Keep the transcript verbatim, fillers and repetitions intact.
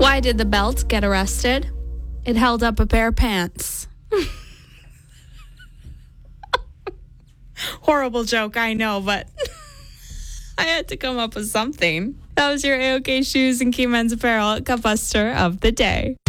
Why did the belt get arrested? It held up a pair of pants. Horrible joke, I know, but I had to come up with something. That was your A-OK Shoes and Key Men's Apparel Cupbuster of the day.